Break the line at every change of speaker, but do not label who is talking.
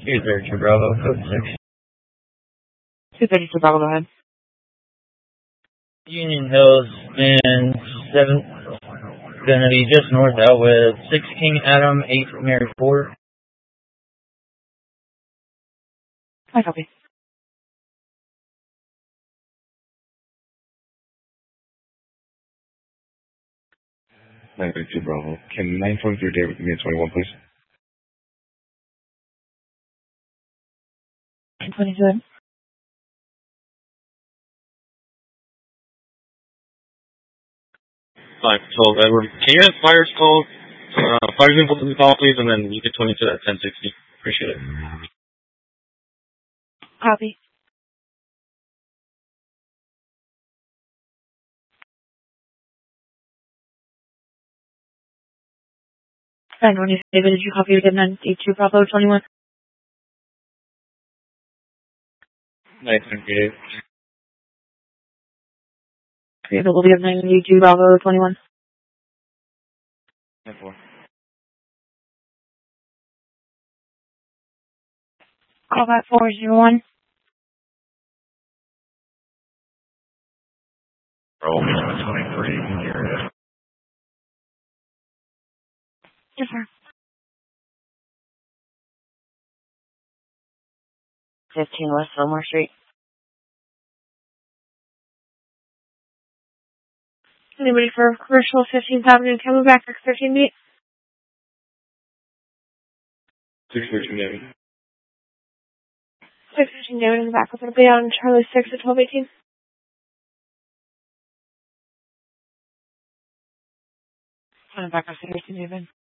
232 Bravo, code 6.
232 Bravo, go ahead.
Union Hills and 7th, gonna be just north out with 6 King Adam, 8 Mary 4.
I copy.
932 Bravo. Can 923 David give me a 21, please?
27.
512 Edward. Can you have fires called? Fires info to the call, please, and then you get 22 at 1060. Appreciate it.
Copy. And when you say, David, did you copy again 982 Bravo 21?
928.
Okay, but we'll be at 982 Bravo 21.
9-4.
Call back 401.
Bravo, 23 in the area.
Yes, sir. 15 West Fillmore Street. Anybody for commercial 15th Avenue, Camelback, 13 feet?
613 David.
613 David in the back. We're going to be on Charlie 6 at 1218. 7 back on 613 David.